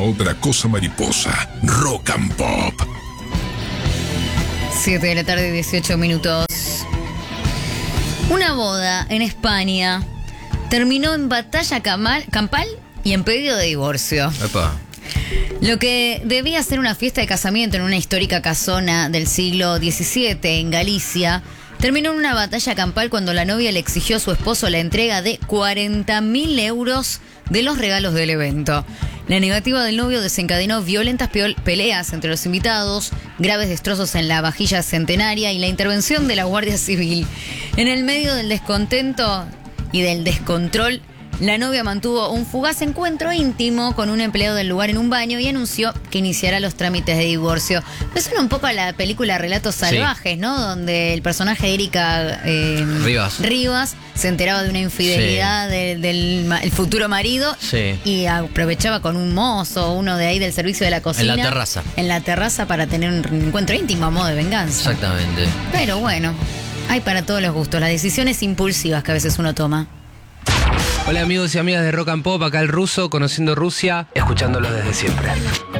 otra cosa mariposa. Rock and Pop. 7 de la tarde, 18 minutos. Una boda en España terminó en batalla campal y en pedido de divorcio. Epa. Lo que debía ser una fiesta de casamiento en una histórica casona del siglo XVII en Galicia terminó en una batalla campal cuando la novia le exigió a su esposo la entrega de 40.000 euros de los regalos del evento. La negativa del novio desencadenó violentas peleas entre los invitados, graves destrozos en la vajilla centenaria y la intervención de la Guardia Civil. En el medio del descontento y del descontrol, la novia mantuvo un fugaz encuentro íntimo con un empleado del lugar en un baño y anunció que iniciará los trámites de divorcio. Me suena un poco a la película Relatos Salvajes, ¿no? Donde el personaje de Erika Rivas se enteraba de una infidelidad del futuro marido y aprovechaba con un mozo, uno de ahí del servicio de la cocina. En la terraza para tener un encuentro íntimo a modo de venganza. Exactamente. Pero bueno, hay para todos los gustos, las decisiones impulsivas que a veces uno toma. Hola amigos y amigas de Rock and Pop, acá el Ruso, conociendo Rusia, escuchándolos desde siempre.